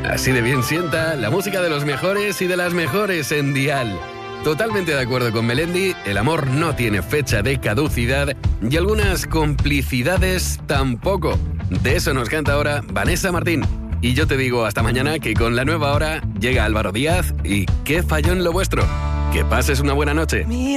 Así de bien sienta la música de los mejores y de las mejores en Dial. Totalmente de acuerdo con Melendi, el amor no tiene fecha de caducidad y algunas complicidades tampoco. De eso nos canta ahora Vanessa Martín. Y yo te digo hasta mañana, que con la nueva hora llega Álvaro Díaz y ¿qué falló en lo vuestro? Que pases una buena noche.